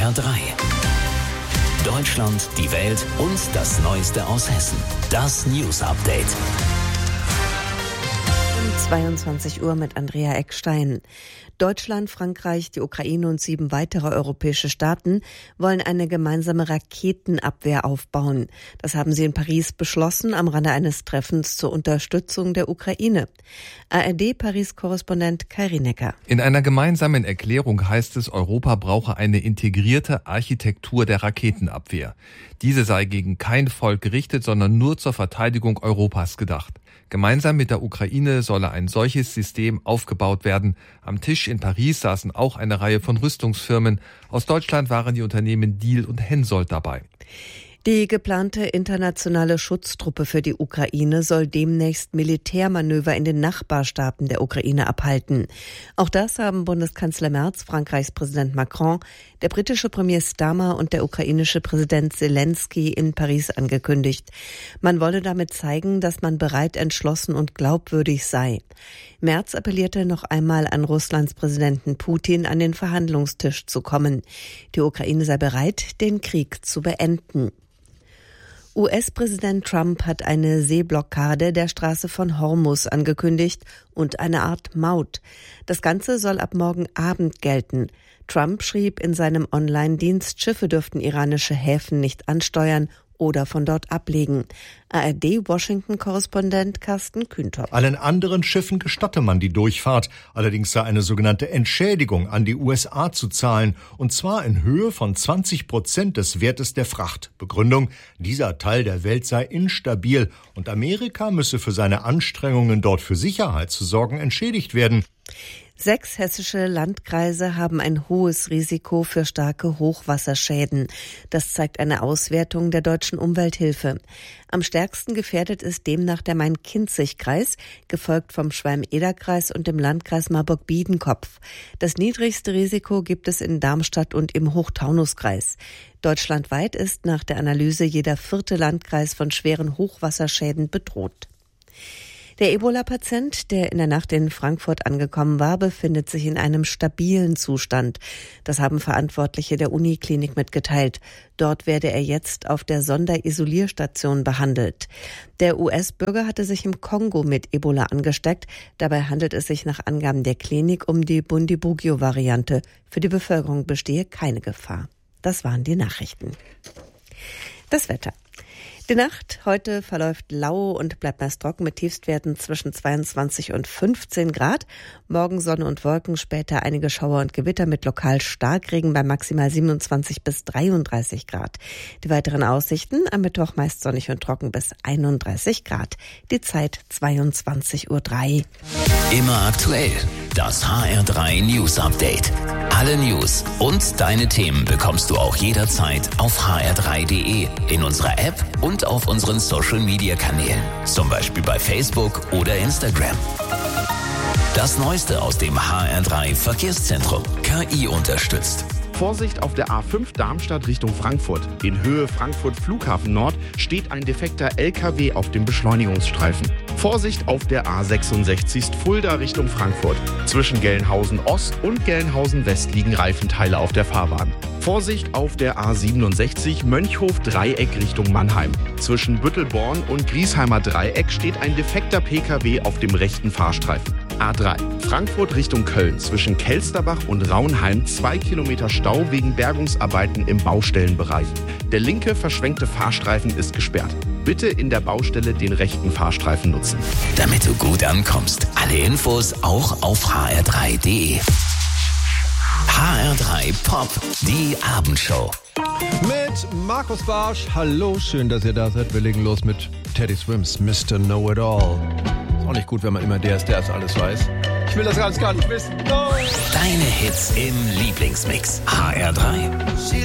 HR3. Deutschland, die Welt und das Neueste aus Hessen. Das News Update. 22 Uhr mit Andrea Eckstein. Deutschland, Frankreich, die Ukraine und 7 weitere europäische Staaten wollen eine gemeinsame Raketenabwehr aufbauen. Das haben sie in Paris beschlossen am Rande eines Treffens zur Unterstützung der Ukraine. ARD-Paris-Korrespondent Kai Rienecker. In einer gemeinsamen Erklärung heißt es, Europa brauche eine integrierte Architektur der Raketenabwehr. Diese sei gegen kein Volk gerichtet, sondern nur zur Verteidigung Europas gedacht. Gemeinsam mit der Ukraine solle ein solches System aufgebaut werden. Am Tisch in Paris saßen auch eine Reihe von Rüstungsfirmen. Aus Deutschland waren die Unternehmen Diehl und Hensoldt dabei. Die geplante internationale Schutztruppe für die Ukraine soll demnächst Militärmanöver in den Nachbarstaaten der Ukraine abhalten. Auch das haben Bundeskanzler Merz, Frankreichs Präsident Macron, der britische Premier Starmer und der ukrainische Präsident Zelensky in Paris angekündigt. Man wolle damit zeigen, dass man bereit, entschlossen und glaubwürdig sei. Merz appellierte noch einmal an Russlands Präsidenten Putin, an den Verhandlungstisch zu kommen. Die Ukraine sei bereit, den Krieg zu beenden. US-Präsident Trump hat eine Seeblockade der Straße von Hormuz angekündigt und eine Art Maut. Das Ganze soll ab morgen Abend gelten. Trump schrieb in seinem Online-Dienst, Schiffe dürften iranische Häfen nicht ansteuern oder von dort ablegen. ARD-Washington-Korrespondent Carsten Kühntopp. Allen anderen Schiffen gestatte man die Durchfahrt. Allerdings sei eine sogenannte Entschädigung an die USA zu zahlen. Und zwar in Höhe von 20% des Wertes der Fracht. Begründung: dieser Teil der Welt sei instabil und Amerika müsse für seine Anstrengungen, dort für Sicherheit zu sorgen, entschädigt werden. 6 hessische Landkreise haben ein hohes Risiko für starke Hochwasserschäden. Das zeigt eine Auswertung der Deutschen Umwelthilfe. Am stärksten gefährdet ist demnach der Main-Kinzig-Kreis, gefolgt vom Schwalm-Eder-Kreis und dem Landkreis Marburg-Biedenkopf. Das niedrigste Risiko gibt es in Darmstadt und im Hochtaunuskreis. Deutschlandweit ist nach der Analyse jeder 4. Landkreis von schweren Hochwasserschäden bedroht. Der Ebola-Patient, der in der Nacht in Frankfurt angekommen war, befindet sich in einem stabilen Zustand. Das haben Verantwortliche der Uniklinik mitgeteilt. Dort werde er jetzt auf der Sonderisolierstation behandelt. Der US-Bürger hatte sich im Kongo mit Ebola angesteckt. Dabei handelt es sich nach Angaben der Klinik um die Bundibugyo-Variante. Für die Bevölkerung bestehe keine Gefahr. Das waren die Nachrichten. Das Wetter. Die Nacht heute verläuft lau und bleibt meist trocken mit Tiefstwerten zwischen 22 und 15 Grad. Morgen Sonne und Wolken, später einige Schauer und Gewitter mit lokal Starkregen bei maximal 27 bis 33 Grad. Die weiteren Aussichten: am Mittwoch meist sonnig und trocken bis 31 Grad. Die Zeit 22:03 Uhr. Immer aktuell. Das HR3 News Update. Alle News und deine Themen bekommst du auch jederzeit auf hr3.de, in unserer App und auf unseren Social-Media-Kanälen, zum Beispiel bei Facebook oder Instagram. Das Neueste aus dem HR3 Verkehrszentrum. KI unterstützt. Vorsicht auf der A5 Darmstadt Richtung Frankfurt. In Höhe Frankfurt Flughafen Nord steht ein defekter LKW auf dem Beschleunigungsstreifen. Vorsicht auf der A66 Fulda Richtung Frankfurt. Zwischen Gelnhausen Ost und Gelnhausen West liegen Reifenteile auf der Fahrbahn. Vorsicht auf der A67 Mönchhof Dreieck Richtung Mannheim. Zwischen Büttelborn und Griesheimer Dreieck steht ein defekter PKW auf dem rechten Fahrstreifen. A3 Frankfurt Richtung Köln. Zwischen Kelsterbach und Raunheim 2 Kilometer Stau wegen Bergungsarbeiten im Baustellenbereich. Der linke verschwenkte Fahrstreifen ist gesperrt. Bitte in der Baustelle den rechten Fahrstreifen nutzen. Damit du gut ankommst. Alle Infos auch auf hr3.de. HR3 Pop, die Abendshow. Mit Markus Barsch. Hallo, schön, dass ihr da seid. Wir legen los mit Teddy Swims, Mr. Know-It-All. Ist auch nicht gut, wenn man immer der ist alles weiß. Ich will das ganz gar nicht wissen. No. Deine Hits im Lieblingsmix. HR3.